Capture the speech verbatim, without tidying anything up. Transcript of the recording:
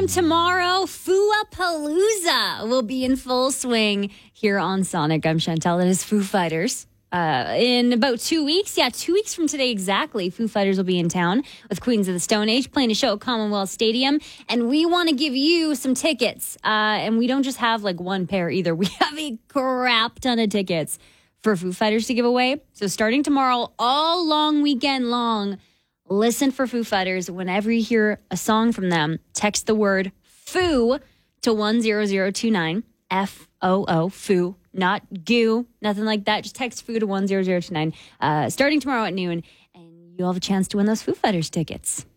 time tomorrow, Foo-a-Palooza will be in full swing here on Sonic. I'm Chantel. It is Foo Fighters. Uh, in about two weeks, yeah, two weeks from today exactly, Foo Fighters will be in town with Queens of the Stone Age playing a show at Commonwealth Stadium. And we want to give you some tickets. Uh, and we don't just have like one pair either. We have a crap ton of tickets for Foo Fighters to give away. So starting tomorrow, all long weekend long, listen for Foo Fighters. Whenever you hear a song from them, text the word Foo to one zero zero two nine, F O O, Foo. Not goo, nothing like that. Just text Foo to one zero zero two nine. Uh, starting tomorrow at noon, and you'll have a chance to win those Foo Fighters tickets.